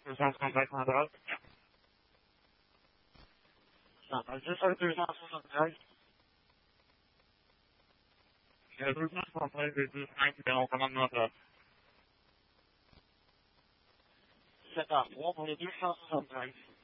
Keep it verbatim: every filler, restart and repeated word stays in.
Business contact number. Number two five three one seven five. Yeah, business contact is this ninety down from another. Set up one point two thousand sometimes.